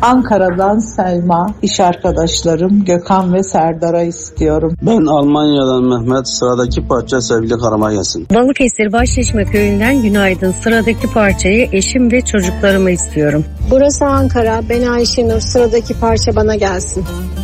Ankara'dan Selma, iş arkadaşlarım Gökhan ve Serdar'a istiyorum. Ben Almanya'dan Mehmet, sıradaki parça sevgili karıma gelsin. Balıkesir Başçeşme köyünden günaydın. Sıradaki parçayı eşim ve çocuklarıma istiyorum. Burası Ankara, ben Ayşenur, sıradaki parça bana gelsin.